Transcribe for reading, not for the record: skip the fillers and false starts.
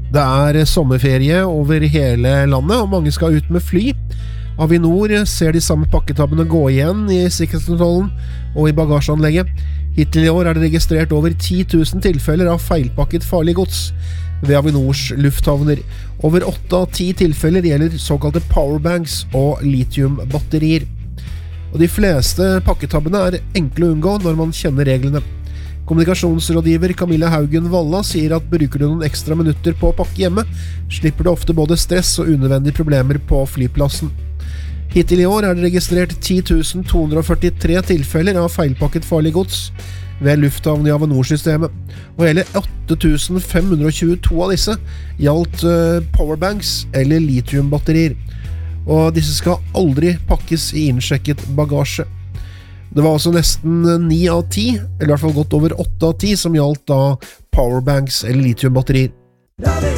Det sommerferie over hele landet, og mange skal ut med fly. Avinor ser de samme pakketabbene gå igjen i sikkerhetskontrollen og i bagasjeanlegget. Hittil i år det registrert over 10 000 tilfeller av feilpakket farlig gods ved Avinors lufthavner. Over 8 av 10 tilfeller gjelder såkalte powerbanks og lithiumbatterier. Og de fleste pakketabbene enkle å unngå når man kjenner reglene. Kommunikasjonsrådgiver Camilla Haugen Valla sier at bruker du noen ekstra minutter på å pakke hjemme, slipper du ofte både stress og unødvendige problemer på flyplassen. Hittil i år det registrert 10 243 tilfeller av feilpakket farlig gods ved lufthavn i Avinor-systemet, og hele 8 522 av disse gjaldt powerbanks eller lithiumbatterier, og disse skal aldri pakkes i innsjekket bagasje. Det var altså nesten 9 av 10, eller i hvert fall godt over 8 av 10, som gjaldt da powerbanks eller lithiumbatterier.